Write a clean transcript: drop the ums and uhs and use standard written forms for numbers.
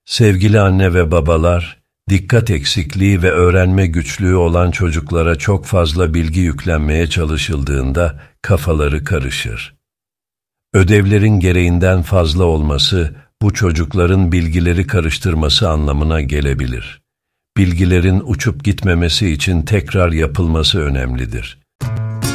Sevgili anne ve babalar, dikkat eksikliği ve öğrenme güçlüğü olan çocuklara çok fazla bilgi yüklenmeye çalışıldığında kafaları karışır. Ödevlerin gereğinden fazla olması, bu çocukların bilgileri karıştırması anlamına gelebilir. Bilgilerin uçup gitmemesi için tekrar yapılması önemlidir.